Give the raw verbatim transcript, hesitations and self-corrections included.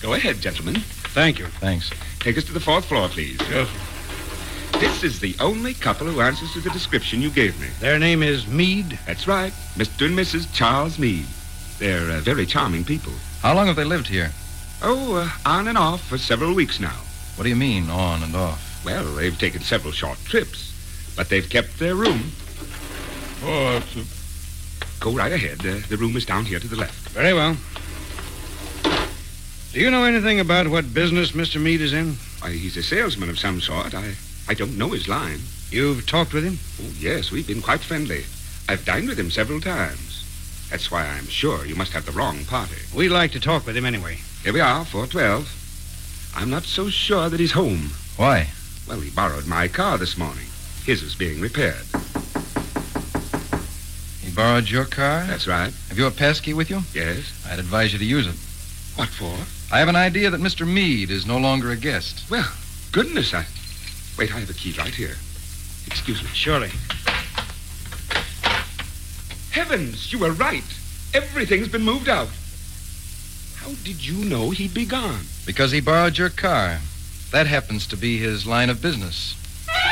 Go ahead, gentlemen. Thank you. Thanks. Take us to the fourth floor, please. Yes. This is the only couple who answers to the description you gave me. Their name is Meade. That's right. Mister and Missus Charles Meade. They're uh, very charming people. How long have they lived here? Oh, uh, on and off for several weeks now. What do you mean, on and off? Well, they've taken several short trips, but they've kept their room. Oh, that's a... Go right ahead. Uh, the room is down here to the left. Very well. Do you know anything about what business Mister Meade is in? Why, he's a salesman of some sort. I, I don't know his line. You've talked with him? Oh, yes, we've been quite friendly. I've dined with him several times. That's why I'm sure you must have the wrong party. We'd like to talk with him anyway. Here we are, four twelve. I'm not so sure that he's home. Why? Well, he borrowed my car this morning. His is being repaired. He borrowed your car? That's right. Have you a passkey with you? Yes. I'd advise you to use it. What for? I have an idea that Mister Meade is no longer a guest. Well, goodness, I... Wait, I have a key right here. Excuse me. Surely. Heavens, you were right. Everything's been moved out. How did you know he'd be gone? Because he borrowed your car. That happens to be his line of business.